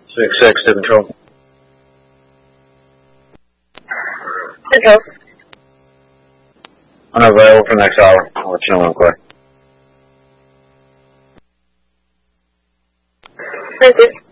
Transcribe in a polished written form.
6-6 to control. Control. Unavailable for the next hour. I'll let you know when I'm clear. Thank you.